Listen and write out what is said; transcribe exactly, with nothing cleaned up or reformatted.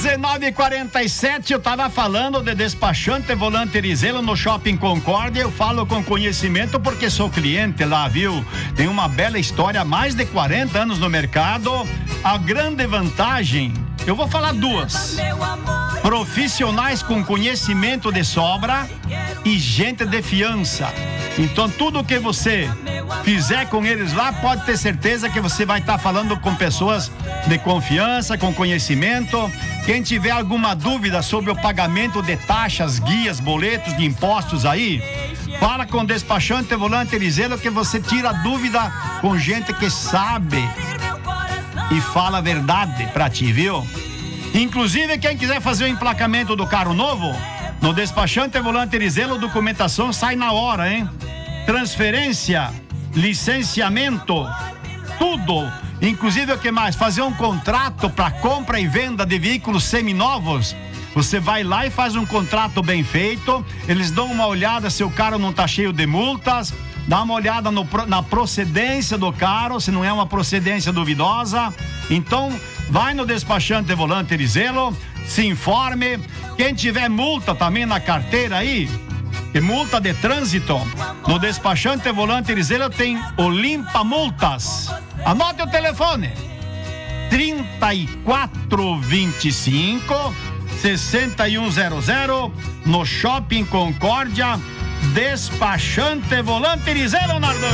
dezenove e quarenta e sete, eu tava falando de despachante volante Erizelo no Shopping Concórdia. Eu falo com conhecimento porque sou cliente lá, viu? Tem uma bela história, mais de quarenta anos no mercado. A grande vantagem, eu vou falar duas: profissionais com conhecimento de sobra e gente de fiança. Então tudo que você fizer com eles lá, pode ter certeza que você vai estar falando com pessoas de confiança, com conhecimento. Quem tiver alguma dúvida sobre o pagamento de taxas, guias, boletos de impostos aí, fala com o despachante volante Erizelo que você tira a dúvida com gente que sabe e fala a verdade pra ti, viu? Inclusive, quem quiser fazer o emplacamento do carro novo, no despachante volante Erizelo, documentação sai na hora, hein? Transferência, licenciamento, tudo. Inclusive, o que mais? Fazer um contrato para compra e venda de veículos seminovos. Você vai lá e faz um contrato bem feito. Eles dão uma olhada se o carro não tá cheio de multas. Dá uma olhada no, na procedência do carro, se não é uma procedência duvidosa. Então, vai no despachante volante Erizelo, se informe. Quem tiver multa também na carteira aí, e multa de trânsito, no despachante volante Erizelo tem o Limpa Multas. Anote o telefone: trinta e quatro, vinte e cinco, sessenta e um zero zero, no Shopping Concórdia. Despachante volante Erizelo, Nardão.